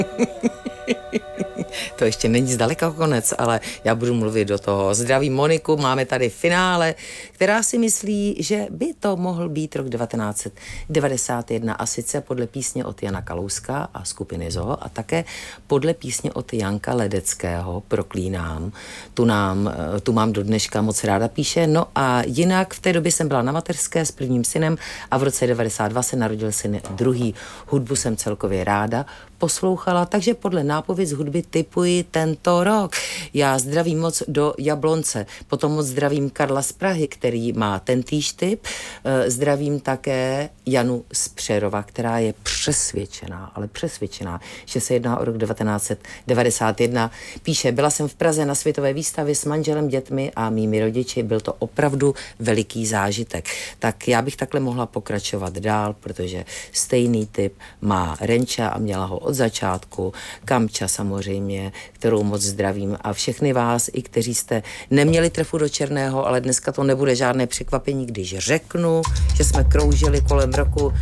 To ještě není zdaleka konec, ale já budu mluvit do toho. Zdravím Moniku, máme tady finále, která si myslí, že by to mohl být rok 1991 a sice podle písně od Jana Kalouska a skupiny Zoo a také podle písně od Janka Ledeckého Proklínám. Tu mám do dneška moc ráda, píše. No a jinak v té době jsem byla na mateřské s prvním synem a v roce 92 se narodil syn druhý. Hudbu jsem celkově ráda poslouchala, takže podle nápověd hudby typuji tento rok. Já zdravím moc do Jablonce, potom moc zdravím Karla z Prahy, který má tentýž typ. Zdravím také Janu z Přerova, která je přesvědčená, že se jedná o rok 1991. Píše, byla jsem v Praze na světové výstavě s manželem, dětmi a mými rodiči. Byl to opravdu veliký zážitek. Tak já bych takhle mohla pokračovat dál, protože stejný typ má Renča a měla ho od začátku, Kamča samozřejmě, kterou moc zdravím a všechny vás, i kteří jste neměli trefu do černého, ale dneska to nebude žádné překvapení, když řeknu, že jsme kroužili kolem roku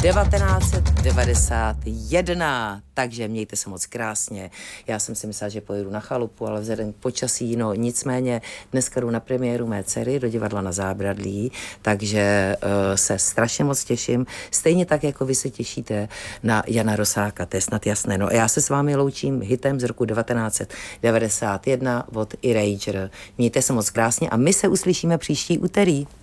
1991, takže mějte se moc krásně. Já jsem si myslela, že pojedu na chalupu, ale vzhledem k počasí, no nicméně dneska jdu na premiéru mé dcery do divadla na Zábradlí, takže se strašně moc těším, stejně tak, jako vy se těšíte na Jana Rosáka, to je snad jasné. No a já se s vámi loučím hitem z roku 1991 od Erasure. Mějte se moc krásně a my se uslyšíme příští úterý.